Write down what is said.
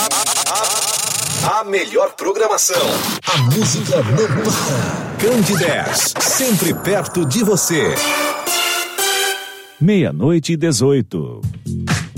A melhor programação. A música não para. Candidez, sempre perto de você. 00:18.